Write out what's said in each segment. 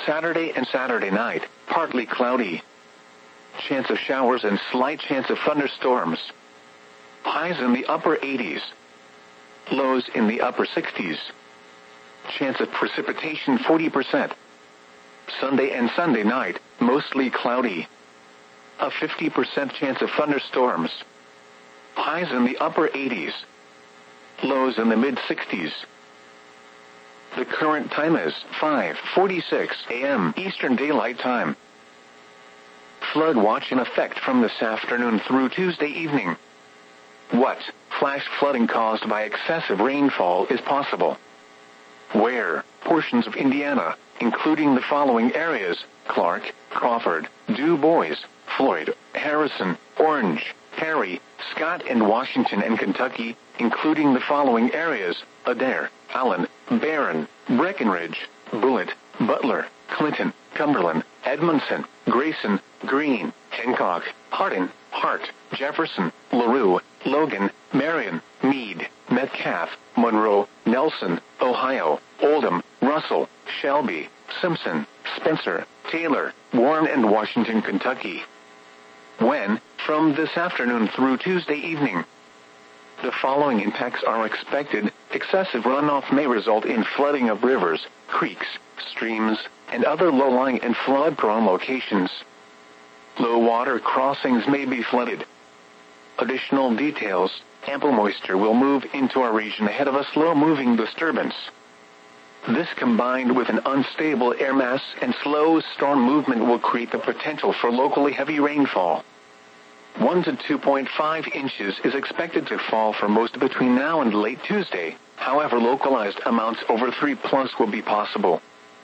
Saturday and Saturday night, partly cloudy. Chance of showers and slight chance of thunderstorms. Highs in the upper 80s. Lows in the upper 60s. Chance of precipitation 40%. Sunday and Sunday night, mostly cloudy. A 50% chance of thunderstorms. Highs in the upper 80s. Lows in the mid-60s. The current time is 5:46 a.m. Eastern Daylight Time. Flood watch in effect from this afternoon through Tuesday evening. What flash flooding caused by excessive rainfall is possible? Where portions of Indiana, including the following areas: Clark, Crawford, Du Bois, Floyd, Harrison, Orange, Perry, Scott, and Washington, and Kentucky, including the following areas: Adair, Allen, Barron, Breckenridge, Bullitt, Butler, Clinton, Cumberland, Edmondson, Grayson, Greene, Hancock, Hardin, Hart, Jefferson, LaRue, Logan, Marion, Meade, Metcalfe, Monroe, Nelson, Ohio, Oldham, Russell, Shelby, Simpson, Spencer, Taylor, Warren, and Washington, Kentucky. When, from this afternoon through Tuesday evening, the following impacts are expected: excessive runoff may result in flooding of rivers, creeks, streams, and other low-lying and flood-prone locations. Low water crossings may be flooded. Additional details: ample moisture will move into our region ahead of a slow-moving disturbance. This, combined with an unstable air mass and slow storm movement, will create the potential for locally heavy rainfall. 1 to 2.5 inches is expected to fall for most between now and late Tuesday. However, localized amounts over 3+ will be possible.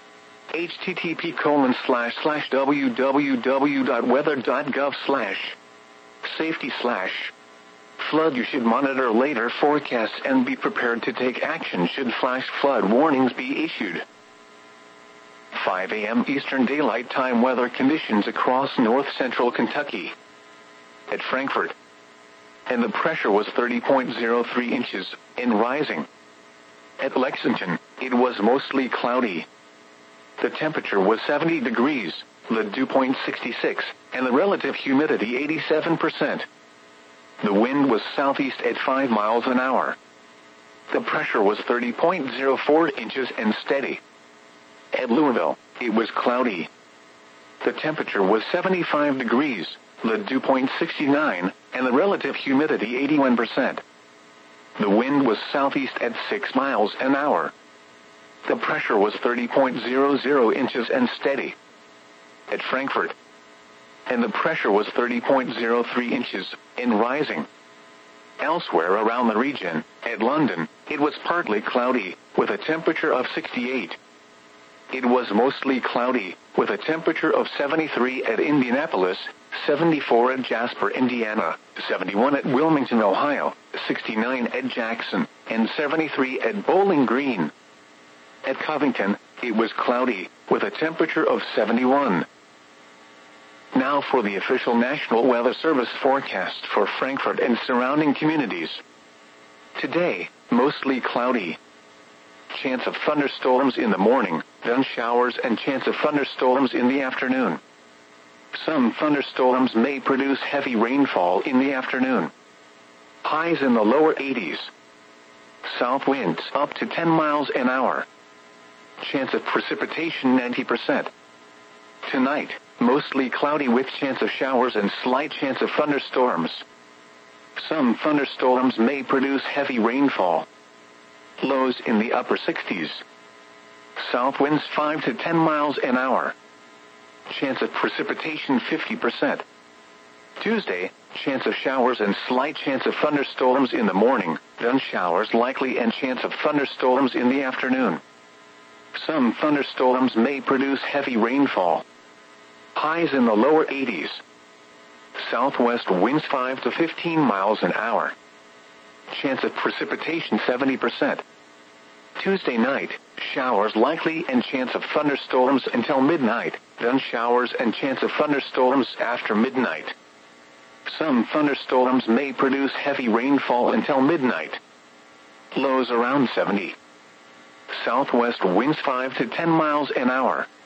http://wweather.gov/safety/flood. You should monitor later forecasts and be prepared to take action should flash flood warnings be issued. 5 a.m. Eastern Daylight Time weather conditions across north-central Kentucky. At Frankfort, and the pressure was 30.03 inches, and rising. At Lexington, it was mostly cloudy. The temperature was 70 degrees, the dew point 66, and the relative humidity 87%. The wind was southeast at 5 miles an hour. The pressure was 30.04 inches and steady. At Louisville, it was cloudy. The temperature was 75 degrees, the dew point 69, and the relative humidity 81%. The wind was southeast at 6 miles an hour. The pressure was 30.00 inches and steady. At Frankfort, and the pressure was 30.03 inches, and rising. Elsewhere around the region, at London, it was partly cloudy, with a temperature of 68. It was mostly cloudy, with a temperature of 73 at Indianapolis, 74 at Jasper, Indiana, 71 at Wilmington, Ohio, 69 at Jackson, and 73 at Bowling Green. At Covington, it was cloudy, with a temperature of 71. Now for the official National Weather Service forecast for Frankfort and surrounding communities. Today, mostly cloudy. Chance of thunderstorms in the morning, then showers and chance of thunderstorms in the afternoon. Some thunderstorms may produce heavy rainfall in the afternoon. Highs in the lower 80s. South winds up to 10 miles an hour. Chance of precipitation 90%. Tonight, mostly cloudy with chance of showers and slight chance of thunderstorms. Some thunderstorms may produce heavy rainfall. Lows in the upper 60s. South winds 5 to 10 miles an hour. Chance of precipitation 50%. Tuesday, chance of showers and slight chance of thunderstorms in the morning, then showers likely and chance of thunderstorms in the afternoon. Some thunderstorms may produce heavy rainfall. Highs in the lower 80s. Southwest winds 5 to 15 miles an hour. Chance of precipitation 70%. Tuesday night, showers likely and chance of thunderstorms until midnight, then showers and chance of thunderstorms after midnight. Some thunderstorms may produce heavy rainfall until midnight. Lows around 70. Southwest winds 5 to 10 miles an hour.